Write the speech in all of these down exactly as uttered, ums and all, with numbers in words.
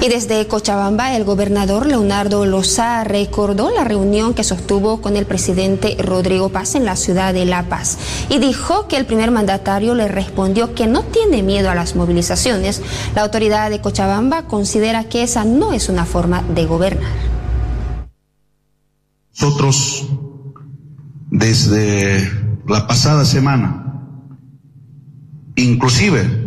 Y desde Cochabamba, el gobernador Leonardo Lozada recordó la reunión que sostuvo con el presidente Rodrigo Paz en la ciudad de La Paz y dijo que el primer mandatario le respondió que no tiene miedo a las movilizaciones. La autoridad de Cochabamba considera que esa no es una forma de gobernar. Nosotros, desde la pasada semana, inclusive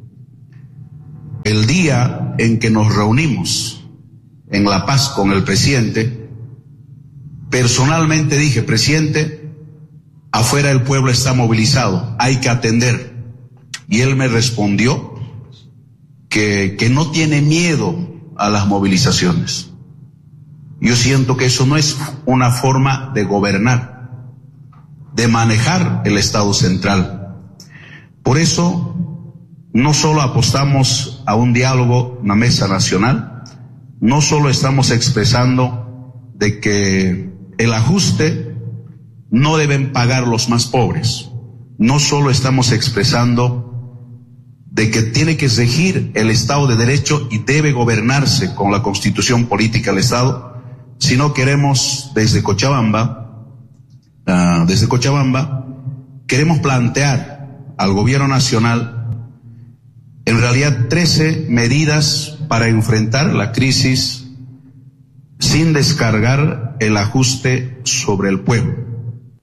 el día en que nos reunimos en La Paz con el presidente, personalmente dije: presidente, afuera el pueblo está movilizado, hay que atender. Y él me respondió que, que no tiene miedo a las movilizaciones. Yo siento que eso no es una forma de gobernar, de manejar el Estado central. Por eso, no solo apostamos a un diálogo, una mesa nacional, no solo estamos expresando de que el ajuste no deben pagar los más pobres, no solo estamos expresando de que tiene que regir el Estado de Derecho y debe gobernarse con la Constitución Política del Estado, sino queremos desde Cochabamba, uh, desde Cochabamba, queremos plantear al gobierno nacional en realidad trece medidas para enfrentar la crisis sin descargar el ajuste sobre el pueblo.